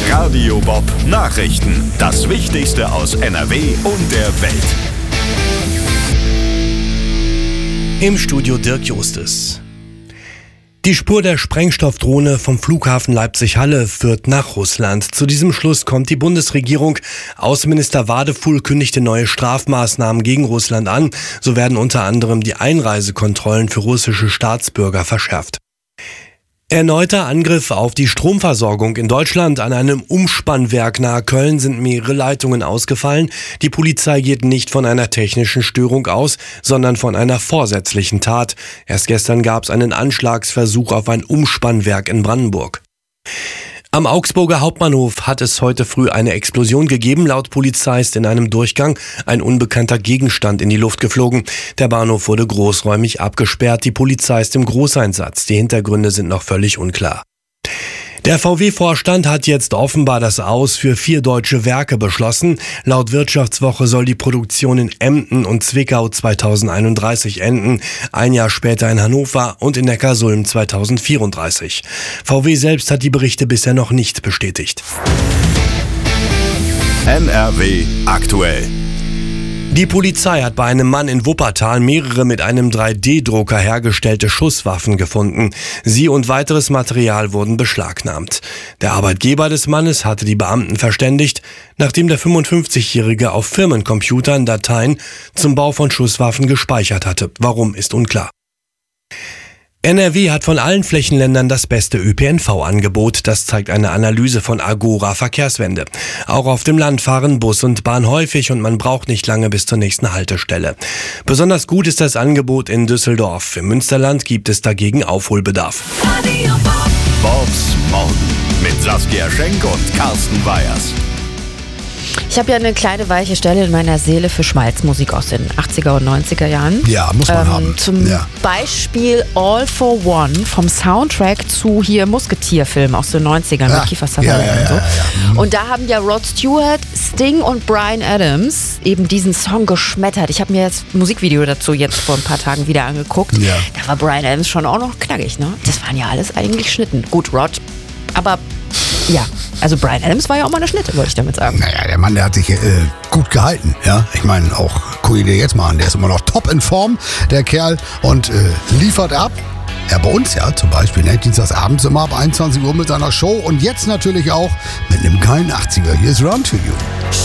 Radio Bob Nachrichten. Das Wichtigste aus NRW und der Welt. Im Studio Dirk Justes. Die Spur der Sprengstoffdrohne vom Flughafen Leipzig-Halle führt nach Russland. Zu diesem Schluss kommt die Bundesregierung. Außenminister Wadefuhl kündigte neue Strafmaßnahmen gegen Russland an. So werden unter anderem die Einreisekontrollen für russische Staatsbürger verschärft. Erneuter Angriff auf die Stromversorgung in Deutschland. An einem Umspannwerk nahe Köln sind mehrere Leitungen ausgefallen. Die Polizei geht nicht von einer technischen Störung aus, sondern von einer vorsätzlichen Tat. Erst gestern gab es einen Anschlagsversuch auf ein Umspannwerk in Brandenburg. Am Augsburger Hauptbahnhof hat es heute früh eine Explosion gegeben. Laut Polizei ist in einem Durchgang ein unbekannter Gegenstand in die Luft geflogen. Der Bahnhof wurde großräumig abgesperrt. Die Polizei ist im Großeinsatz. Die Hintergründe sind noch völlig unklar. Der VW-Vorstand hat jetzt offenbar das Aus für 4 deutsche Werke beschlossen. Laut Wirtschaftswoche soll die Produktion in Emden und Zwickau 2031 enden, ein Jahr später in Hannover und in Neckarsulm 2034. VW selbst hat die Berichte bisher noch nicht bestätigt. NRW aktuell. Die Polizei hat bei einem Mann in Wuppertal mehrere mit einem 3D-Drucker hergestellte Schusswaffen gefunden. Sie und weiteres Material wurden beschlagnahmt. Der Arbeitgeber des Mannes hatte die Beamten verständigt, nachdem der 55-Jährige auf Firmencomputern Dateien zum Bau von Schusswaffen gespeichert hatte. Warum, ist unklar. NRW hat von allen Flächenländern das beste ÖPNV-Angebot. Das zeigt eine Analyse von Agora Verkehrswende. Auch auf dem Land fahren Bus und Bahn häufig und man braucht nicht lange bis zur nächsten Haltestelle. Besonders gut ist das Angebot in Düsseldorf. Im Münsterland gibt es dagegen Aufholbedarf. Bobs Morgen mit Saskia Schenk und Carsten Weyers. Ich habe ja eine kleine weiche Stelle in meiner Seele für Schmalzmusik aus den 80er und 90er Jahren. Ja, muss man haben. Zum Beispiel All for One vom Soundtrack zu hier Musketierfilm aus den 90ern mit Kiefer Sutherland und so. Ja. Und da haben ja Rod Stewart, Sting und Bryan Adams eben diesen Song geschmettert. Ich habe mir das Musikvideo dazu jetzt vor ein paar Tagen wieder angeguckt. Ja. Da war Bryan Adams schon auch noch knackig, ne? Das waren ja alles eigentlich Schnitten. Gut, Rod, aber ja, also Bryan Adams war ja auch mal eine Schnitte, wollte ich damit sagen. Naja, der Mann, der hat sich gut gehalten. Ja, ich meine, auch guck ihn dir jetzt mal an, der ist immer noch top in Form, der Kerl, und liefert ab. Ja, bei uns ja zum Beispiel, ne, dienstags abends immer ab 21 Uhr mit seiner Show und jetzt natürlich auch mit einem geilen 80er. Hier ist Run to You.